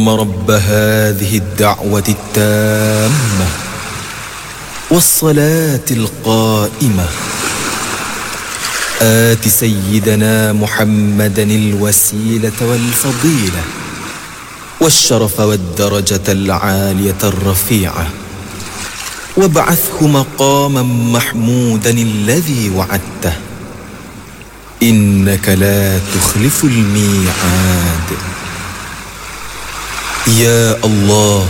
اللهم رب هذه الدعوة التامة والصلاة القائمة آت سيدنا محمدا الوسيلة والفضيلة والشرف والدرجة العالية الرفيعة وابعثه مقاما محمودا الذي وعدته إنك لا تخلف الميعاد. Ya Allah,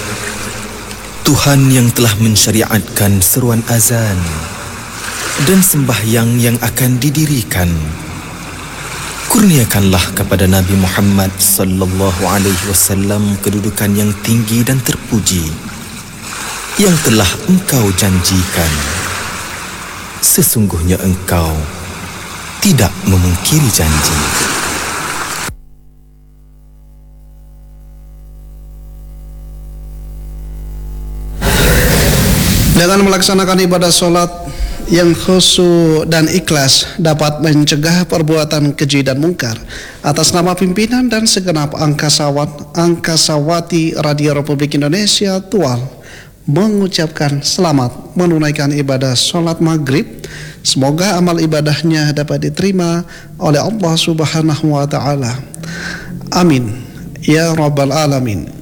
Tuhan yang telah mensyariatkan seruan azan dan sembahyang yang akan didirikan, kurniakanlah kepada Nabi Muhammad sallallahu alaihi wasallam kedudukan yang tinggi dan terpuji yang telah Engkau janjikan. Sesungguhnya Engkau tidak memungkiri janji. Dengan melaksanakan ibadah solat yang khusyuk dan ikhlas dapat mencegah perbuatan keji dan mungkar. Atas nama pimpinan dan segenap angkasawati Radio Republik Indonesia Tual mengucapkan selamat menunaikan ibadah solat maghrib. Semoga amal ibadahnya dapat diterima oleh Allah Subhanahu wa Ta'ala. Amin ya Rabbal Alamin.